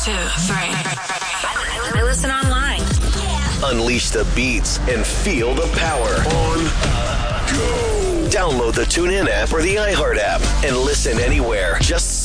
2, 3. I listen online. Unleash the beats and feel the power. On go. Download the TuneIn app or the iHeart app and listen anywhere. Just